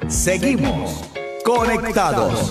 Seguimos conectados.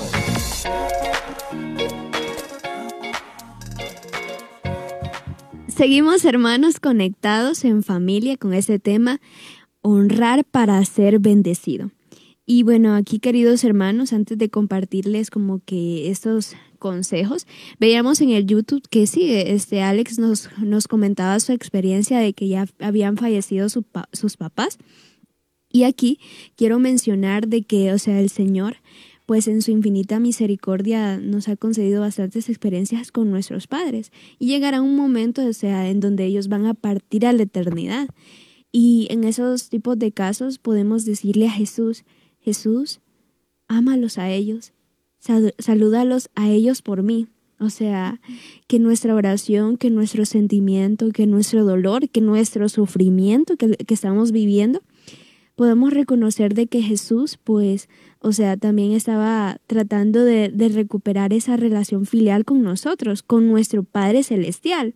Seguimos, hermanos, conectados en familia con este tema, honrar para ser bendecido. Y bueno, aquí, queridos hermanos, antes de compartirles como que estos consejos, veíamos en el YouTube que sí, Alex nos comentaba su experiencia de que ya habían fallecido sus papás. Y aquí quiero mencionar de que, el Señor, pues en su infinita misericordia nos ha concedido bastantes experiencias con nuestros padres. Y llegará un momento, en donde ellos van a partir a la eternidad. Y en esos tipos de casos podemos decirle a Jesús, Jesús, ámalos a ellos, salúdalos a ellos por mí. Que nuestra oración, que nuestro sentimiento, que nuestro dolor, que nuestro sufrimiento que estamos viviendo, podemos reconocer de que Jesús, también estaba tratando de recuperar esa relación filial con nosotros, con nuestro Padre Celestial.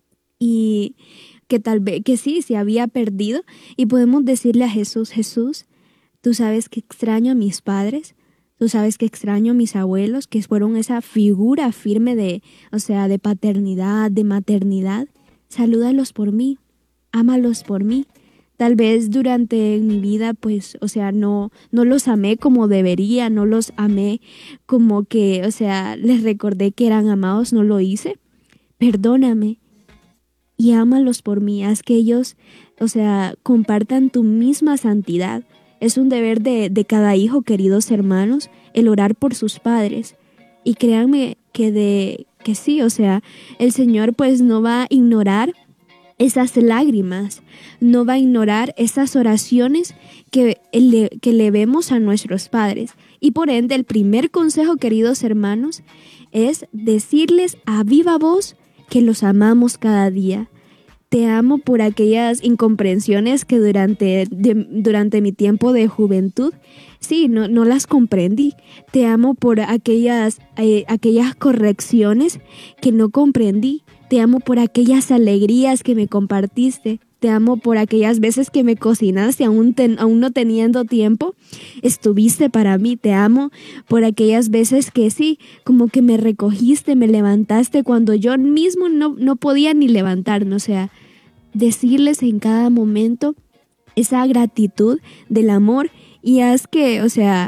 Y que tal vez, que sí, se había perdido. Y podemos decirle a Jesús, Jesús, tú sabes que extraño a mis padres, tú sabes que extraño a mis abuelos, que fueron esa figura firme de paternidad, de maternidad. Salúdalos por mí, ámalos por mí. Tal vez durante mi vida, no los amé como debería, no los amé como que, les recordé que eran amados, no lo hice. Perdóname y ámalos por mí, haz que ellos, compartan tu misma santidad. Es un deber de cada hijo, queridos hermanos, el orar por sus padres. Y créanme que sí, el Señor no va a ignorar esas lágrimas, no va a ignorar esas oraciones que le vemos a nuestros padres. Y por ende, el primer consejo, queridos hermanos, es decirles a viva voz que los amamos cada día. Te amo por aquellas incomprensiones que durante mi tiempo de juventud, sí, no las comprendí. Te amo por aquellas correcciones que no comprendí. Te amo por aquellas alegrías que me compartiste. Te amo por aquellas veces que me cocinaste, aún no teniendo tiempo, estuviste para mí. Te amo por aquellas veces que sí, como que me recogiste, me levantaste cuando yo mismo no podía ni levantarme. Decirles en cada momento esa gratitud del amor y haz que,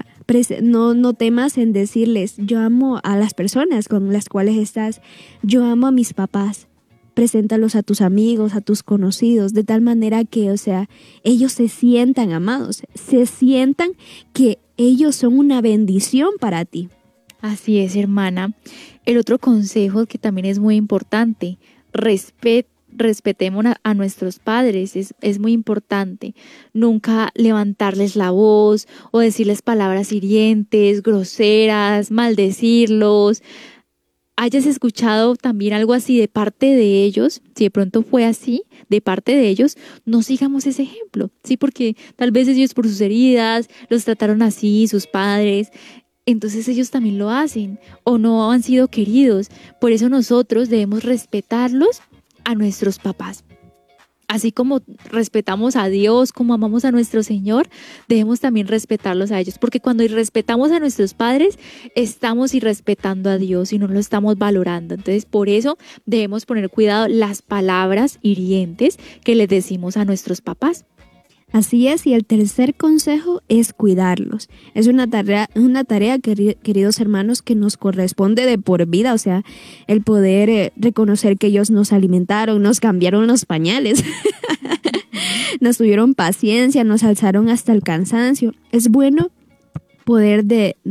no temas en decirles, yo amo a las personas con las cuales estás, yo amo a mis papás. Preséntalos a tus amigos, a tus conocidos, de tal manera que, ellos se sientan amados, se sientan que ellos son una bendición para ti. Así es, hermana. El otro consejo que también es muy importante, respetemos a nuestros padres, es muy importante. Nunca levantarles la voz o decirles palabras hirientes, groseras, maldecirlos. Hayas escuchado también algo así de parte de ellos, si de pronto fue así, de parte de ellos, no sigamos ese ejemplo, ¿sí? Porque tal vez ellos por sus heridas los trataron así, sus padres, entonces ellos también lo hacen o no han sido queridos. Por eso nosotros debemos respetarlos a nuestros papás. Así como respetamos a Dios, como amamos a nuestro Señor, debemos también respetarlos a ellos. Porque cuando irrespetamos a nuestros padres, estamos irrespetando a Dios y no lo estamos valorando. Entonces, por eso debemos poner cuidado las palabras hirientes que les decimos a nuestros papás. Así es, y el tercer consejo es cuidarlos. Es una tarea, queridos hermanos, que nos corresponde de por vida, el poder reconocer que ellos nos alimentaron, nos cambiaron los pañales, nos tuvieron paciencia, nos alzaron hasta el cansancio. Es bueno poder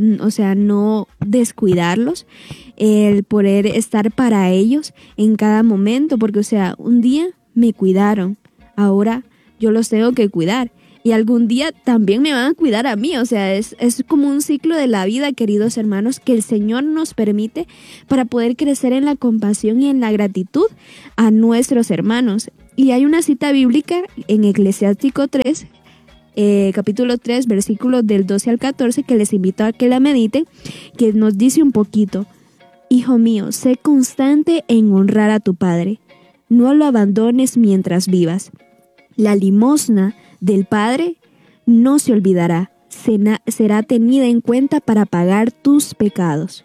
no descuidarlos, el poder estar para ellos en cada momento, porque un día me cuidaron, ahora yo los tengo que cuidar y algún día también me van a cuidar a mí. Es como un ciclo de la vida, queridos hermanos, que el Señor nos permite para poder crecer en la compasión y en la gratitud a nuestros hermanos. Y hay una cita bíblica en Eclesiástico 3, capítulo 3, versículos del 12 al 14, que les invito a que la mediten, que nos dice un poquito: Hijo mío, sé constante en honrar a tu padre, no lo abandones mientras vivas. La limosna del Padre no se olvidará, será tenida en cuenta para pagar tus pecados.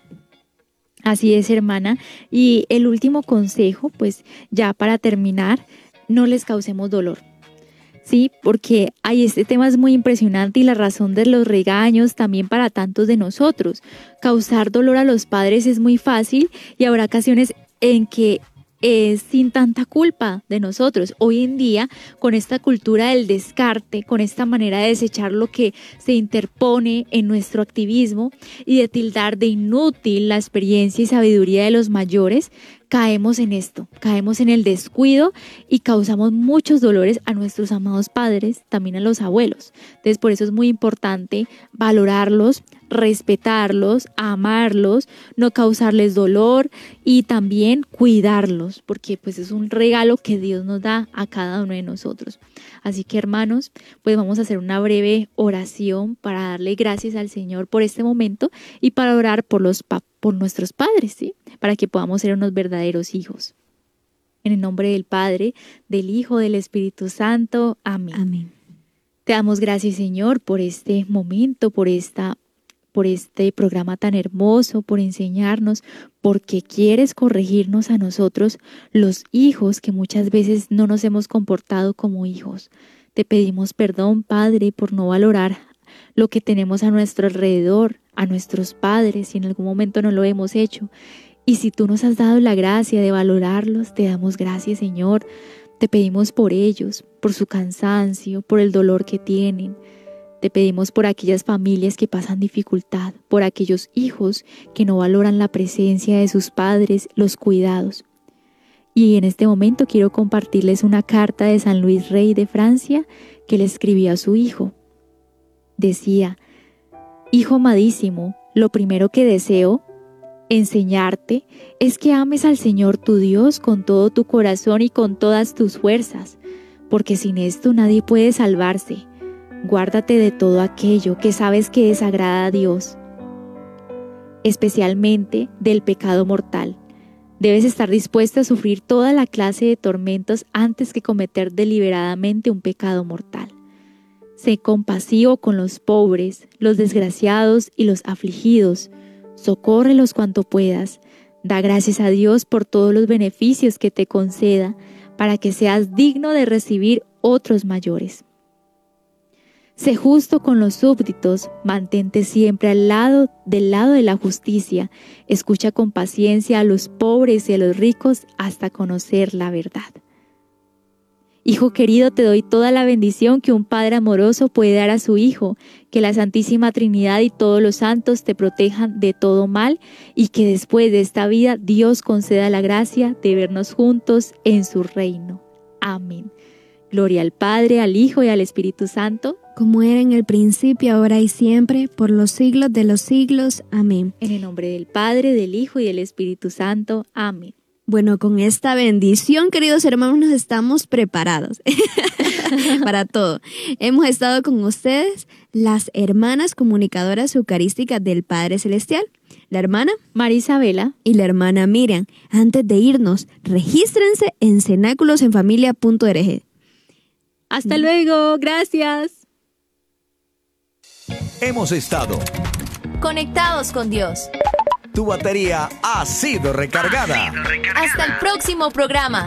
Así es, hermana. Y el último consejo, pues ya para terminar, no les causemos dolor. Sí, porque este tema es muy impresionante y la razón de los regaños también para tantos de nosotros. Causar dolor a los padres es muy fácil y habrá ocasiones en que es sin tanta culpa de nosotros. Hoy en día, con esta cultura del descarte, con esta manera de desechar lo que se interpone en nuestro activismo y de tildar de inútil la experiencia y sabiduría de los mayores, caemos en esto, caemos en el descuido y causamos muchos dolores a nuestros amados padres, también a los abuelos. Entonces, por eso es muy importante valorarlos, respetarlos, amarlos, no causarles dolor y también cuidarlos, porque pues es un regalo que Dios nos da a cada uno de nosotros. Así que, hermanos, pues vamos a hacer una breve oración para darle gracias al Señor por este momento y para orar por nuestros padres, ¿sí? Para que podamos ser unos verdaderos hijos. En el nombre del Padre, del Hijo, del Espíritu Santo. Amén. Amén. Te damos gracias, Señor, por este momento, por este programa tan hermoso, por enseñarnos, porque quieres corregirnos a nosotros, los hijos que muchas veces no nos hemos comportado como hijos. Te pedimos perdón, Padre, por no valorar lo que tenemos a nuestro alrededor, a nuestros padres, si en algún momento no lo hemos hecho. Y si tú nos has dado la gracia de valorarlos, te damos gracias, Señor. Te pedimos por ellos, por su cansancio, por el dolor que tienen. Te pedimos por aquellas familias que pasan dificultad, por aquellos hijos que no valoran la presencia de sus padres, los cuidados. Y en este momento quiero compartirles una carta de San Luis Rey de Francia que le escribió a su hijo. Decía: Hijo amadísimo, lo primero que deseo enseñarte es que ames al Señor tu Dios con todo tu corazón y con todas tus fuerzas, porque sin esto nadie puede salvarse. Guárdate de todo aquello que sabes que desagrada a Dios, especialmente del pecado mortal. Debes estar dispuesto a sufrir toda la clase de tormentos antes que cometer deliberadamente un pecado mortal. Sé compasivo con los pobres, los desgraciados y los afligidos. Socórrelos cuanto puedas. Da gracias a Dios por todos los beneficios que te conceda, para que seas digno de recibir otros mayores. Sé justo con los súbditos, mantente siempre del lado de la justicia, escucha con paciencia a los pobres y a los ricos hasta conocer la verdad. Hijo querido, te doy toda la bendición que un padre amoroso puede dar a su hijo, que la Santísima Trinidad y todos los santos te protejan de todo mal y que después de esta vida Dios conceda la gracia de vernos juntos en su reino. Amén. Gloria al Padre, al Hijo y al Espíritu Santo, como era en el principio, ahora y siempre, por los siglos de los siglos. Amén. En el nombre del Padre, del Hijo y del Espíritu Santo. Amén. Bueno, con esta bendición, queridos hermanos, nos estamos preparados para todo. Hemos estado con ustedes, las hermanas comunicadoras eucarísticas del Padre Celestial, la hermana María Isabela y la hermana Miriam. Antes de irnos, regístrense en cenaculosenfamilia.org. Hasta luego, gracias. Hemos estado conectados con Dios. Tu batería ha sido recargada. Hasta el próximo programa.